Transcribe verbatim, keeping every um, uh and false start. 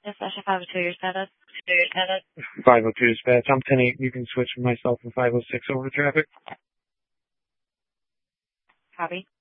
Dispatch five oh two, your status. Your status. five oh two dispatch. I'm ten eight. You can switch myself from five oh six over to traffic. Copy.